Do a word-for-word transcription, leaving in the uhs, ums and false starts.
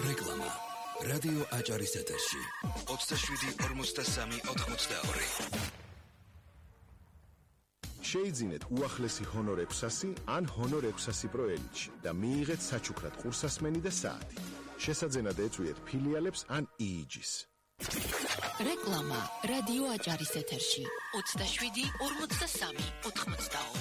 რეკლამა რადიო აჭარის ეთერში ოცდაშვიდი ორმოცდასამი ოთხმოცდაორი. შეიძინეთ უახლესი ჰონორ ექვსასი ან ჰონორ ექვსასი პრო ელიტში და მიიღეთ საჩუქრად ყურსასმენი და საათი. შესაძენად ეწვიეთ ფილიალებს ან იიჯის. რეკლამა რადიო აჭარის ეთერში ოცდაშვიდი ორმოცდასამი ოთხმოცდაორი.